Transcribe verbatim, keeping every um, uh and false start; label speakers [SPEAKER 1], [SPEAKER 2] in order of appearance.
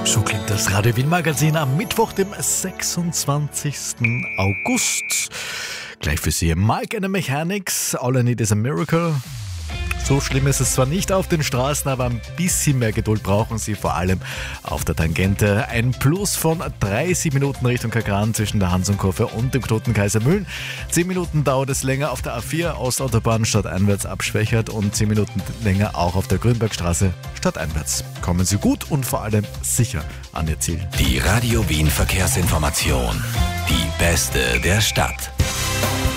[SPEAKER 1] So klingt das Radio Wien Magazin am Mittwoch, dem sechsundzwanzigsten August. Gleich für Sie Mike and the Mechanics, All I Need is a Miracle. So schlimm ist es zwar nicht auf den Straßen, aber ein bisschen mehr Geduld brauchen Sie, vor allem auf der Tangente. Ein Plus von dreißig Minuten Richtung Kagran zwischen der Hansonkurve und dem Knoten Kaisermühlen. zehn Minuten dauert es länger auf der A vier Ostautobahn stadteinwärts ab Schwächert und zehn Minuten länger auch auf der Grünbergstraße stadteinwärts. Kommen Sie gut und vor allem sicher an Ihr Ziel.
[SPEAKER 2] Die Radio Wien Verkehrsinformation. Die beste der Stadt.